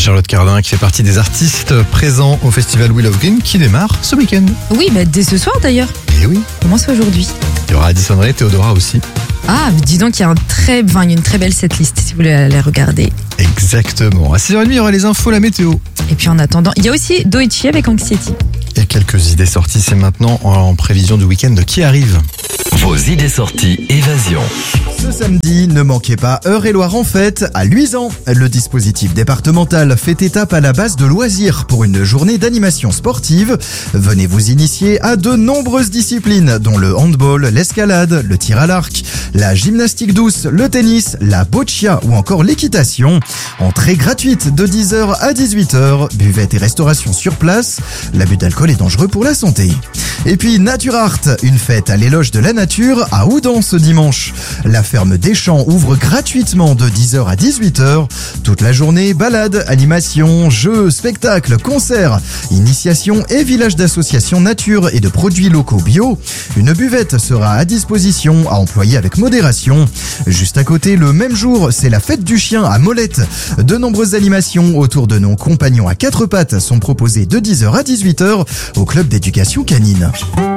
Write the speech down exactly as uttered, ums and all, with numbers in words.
Charlotte Cardin qui fait partie des artistes présents au festival We Love Green qui démarre ce week-end. Oui, bah dès ce soir d'ailleurs. Et oui. Comment c'est aujourd'hui? Il y aura Addison Rae, Théodora aussi. Ah, mais dis donc qu'il y a un très, enfin, il y a une très belle setlist si vous voulez aller regarder. Exactement. À six heures trente, il y aura les infos, la météo. Et puis en attendant, il y a aussi Doichi avec Anxiety. Et quelques idées sorties, c'est maintenant en prévision du week-end qui arrive. Vos idées sorties évasion. Ce samedi, ne manquez pas Eure-et-Loire en fête à Luisan. Le dispositif départemental fait étape à la base de loisirs pour une journée d'animation sportive. Venez vous initier à de nombreuses disciplines, dont le handball, l'escalade, le tir à l'arc, la gymnastique douce, le tennis, la boccia ou encore l'équitation. Entrée gratuite de dix heures à dix-huit heures, buvette et restauration sur place. L'abus d'alcool est dangereux pour la santé. Et puis Nature Art, une fête à l'éloge de la nature à Houdan ce dimanche. La ferme des Champs ouvre gratuitement de dix heures à dix-huit heures. Toute la journée, balades, animations, jeux, spectacles, concerts, initiations et village d'associations nature et de produits locaux bio. Une buvette sera à disposition à employer avec modération. Juste à côté, le même jour, c'est la fête du chien à Molette. De nombreuses animations autour de nos compagnons à quatre pattes sont proposées de dix heures à dix-huit heures au club d'éducation canine.